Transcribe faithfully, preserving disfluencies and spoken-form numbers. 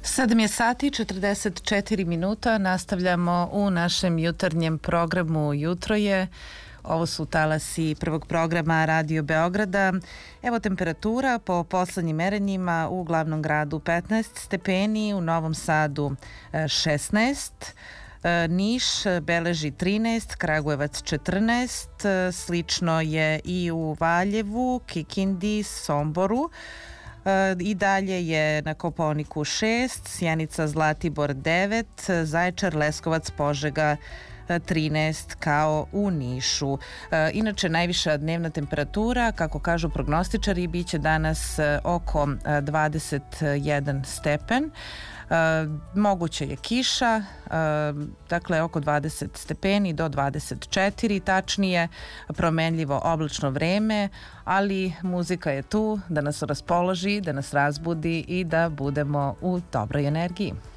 Sedam je sati, četrdeset četiri minuta, nastavljamo u našem jutarnjem programu Jutro je. Ovo su talasi prvog programa Radio Beograda. Evo temperatura po poslednjim merenjima u glavnom gradu petnaest stepeni, u Novom Sadu šesnaest, Niš beleži trinaest, Kragujevac četrnaest, slično je i u Valjevu, Kikindi, Somboru. I dalje je na Kopaoniku šest, Sjenica, Zlatibor devet, Zaječar, Leskovac, Požega trinaest kao u Nišu. Inače, najviša dnevna temperatura, kako kažu prognostičari, bit će danas oko dvadeset jedan stepen. Moguće je kiša, dakle oko dvadeset stepeni do dvadeset četiri, tačnije promenljivo oblačno vreme, ali muzika je tu da nas raspoloži, da nas razbudi i da budemo u dobroj energiji.